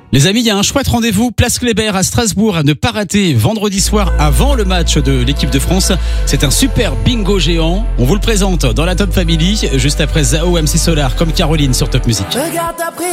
Les amis, il y a un chouette rendez-vous Place Kléber à Strasbourg à ne pas rater vendredi soir avant le match de l'équipe de France. C'est un super bingo géant. On vous le présente dans la Top Family juste après Zao, MC Solar comme Caroline sur Top Music.